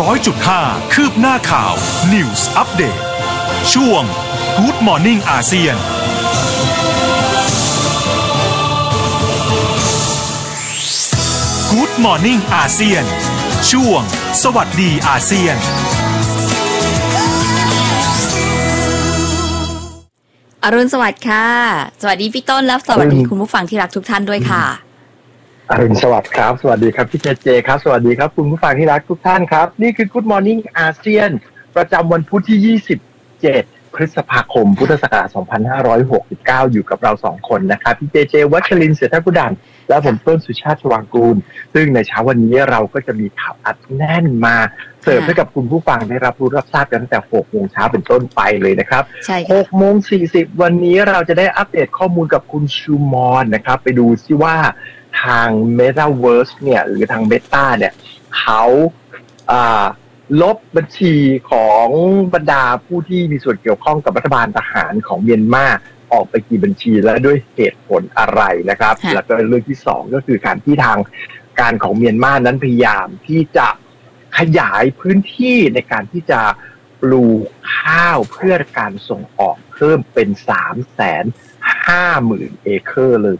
100.5 คืบหน้าข่าว News Update ช่วง Good Morning อาเซียนGood Morning อาเซียนช่วงสวัสดีอาเซียนอรุณสวัสดิ์ค่ะสวัสดีพี่ต้นและสวัสดีคุณผู้ฟังที่รักทุกท่านด้วยค่ะอรุณสวัสดิ์ครับสวัสดีครับพี่เจครับสวัสดีครับคุณผู้ฟังที่รักทุกท่านครับนี่คือ Good Morning อาเซียนประจำวันพุธที่27พฤษภาคมพุทธศักราช2569อยู่กับเรา2คนนะครับพี่เจวัชรินทร์เสถียรกุดันและผมต้นสุชาติชวางกูลซึ่งในเช้าวันนี้เราก็จะมีข่าวอัดแน่นมาเสิร์ฟให้กับคุณผู้ฟังได้รับรู้รับทราบกันตั้งแต่ 6 โมงเช้าเป็นต้นไปเลยนะครับ 6 โมง 40วันนี้เราจะได้อัปเดตข้อมูลกับคุณชูมอนนะครับไปดูซิว่าทาง Metaverse เนี่ยหรือทาง Meta เนี่ยเขาลบบัญชีของบรรดาผู้ที่มีส่วนเกี่ยวข้องกับรัฐบาลทหารของเมียนมาออกไปกี่บัญชีและด้วยเหตุผลอะไรนะครับแล้วก็เรื่องที่2ก็คือการที่ทางการของเมียนมานั้นพยายามที่จะขยายพื้นที่ในการที่จะปลูกข้าวเพื่อการส่งออกเพิ่มเป็น 350,000 เอเคอร์เลย